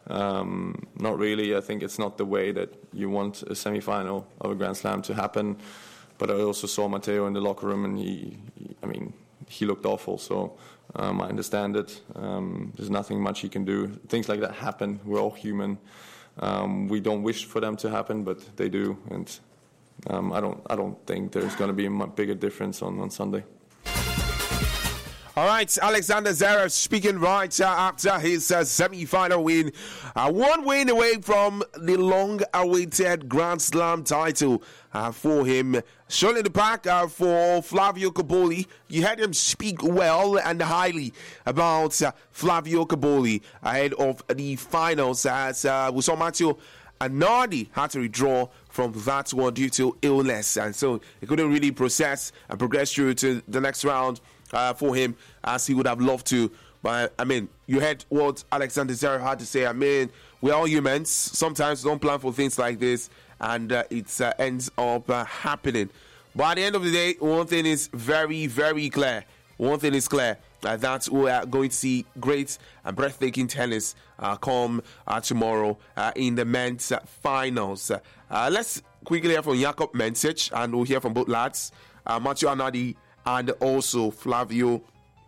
Not really. I think it's not the way that you want a semi-final of a Grand Slam to happen. But I also saw Matteo in the locker room, and he looked awful. So I understand it. There's nothing much he can do. Things like that happen. We're all human. We don't wish for them to happen, but they do. And I don't think there's going to be a bigger difference on Sunday. All right, Alexander Zverev speaking right after his semi-final win. One win away from the long-awaited Grand Slam title for him. Showing the pack for Flavio Cobolli. You heard him speak well and highly about Flavio Cobolli ahead of the finals, as we saw Matteo Nardi had to withdraw from that one due to illness, and so he couldn't really process and progress through to the next round for him as he would have loved to. But I mean, you heard what Alexander Zverev had to say. I mean, we're all humans. Sometimes we don't plan for things like this, and it ends up happening. But at the end of the day, one thing is very, very clear. One thing is clear. That we are going to see great and breathtaking tennis come tomorrow in the men's finals. Let's quickly hear from Jakub Mensah, and we'll hear from both lads, Matteo Nardi and also Flavio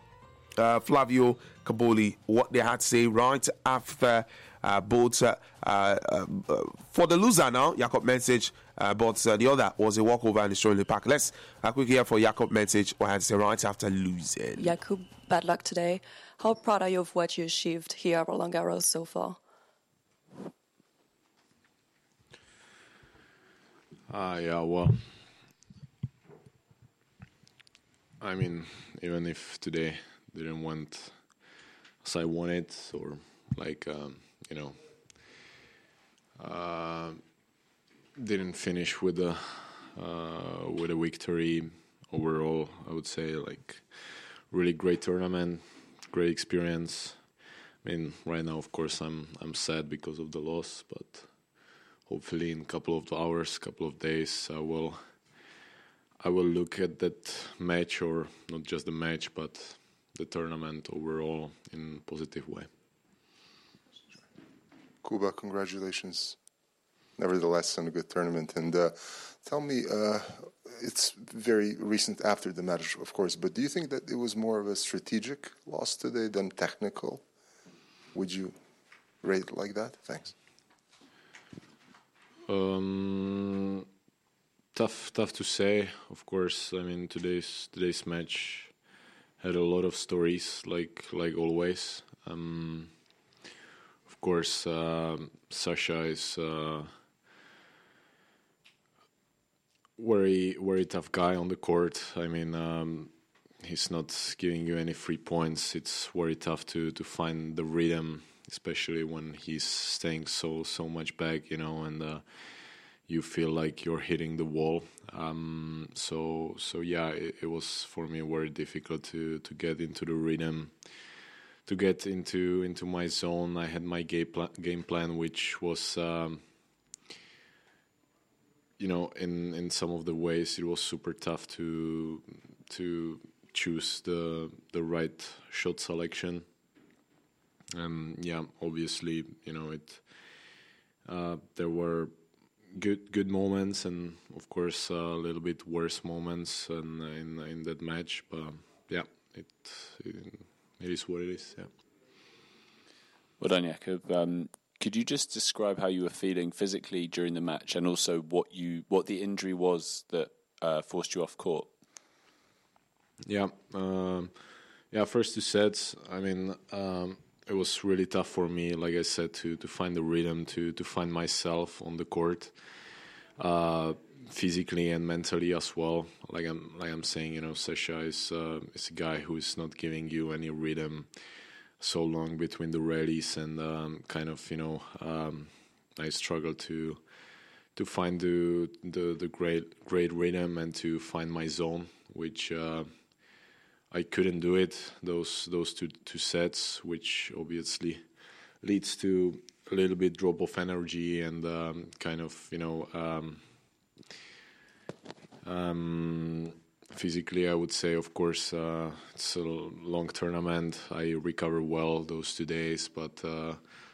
Cobolli, what they had to say right after both for the loser now, Jakub Mensah, but the other was a walkover in the Sterling Park. Let's quickly hear for Jakub Mensah what had to say right after losing. Jakub, bad luck today. How proud are you of what you achieved here at Roland Garros so far? Yeah, well, I mean, even if today didn't went as I wanted, or like, didn't finish with a victory, overall, I would say, like, really great tournament, great experience. I mean, right now, of course, I'm sad because of the loss, but hopefully in a couple of hours, couple of days, I will look at that match, or not just the match, but the tournament overall in a positive way. Kuba, congratulations, nevertheless, on a good tournament. And tell me, it's very recent after the match, of course, but do you think that it was more of a strategic loss today than technical? Would you rate it like that? Thanks. Tough to say. Of course, I mean, today's match had a lot of stories, like always. Of course, Sasha is very tough guy on the court. I mean, he's not giving you any free points. It's very tough to find the rhythm, especially when he's staying so much back, and you feel like you're hitting the wall. So yeah, it was for me very difficult to get into the rhythm, to get into my zone. I had my game plan, which was, in some of the ways it was super tough to choose the right shot selection. Yeah, obviously, there were good moments, and of course a little bit worse moments in that match. But yeah, it is what it is. Yeah. Well done, Jakub. Could you just describe how you were feeling physically during the match, and also what the injury was that forced you off court? Yeah. First two sets, I mean, it was really tough for me, like I said, to find the rhythm, to find myself on the court, physically and mentally as well. Like I'm saying, Sasha is a guy who is not giving you any rhythm so long between the rallies, and I struggle to find the great rhythm and to find my zone, which I couldn't do it those two sets, which obviously leads to a little bit drop of energy and physically, I would say, of course, it's a long tournament. I recovered well those 2 days, but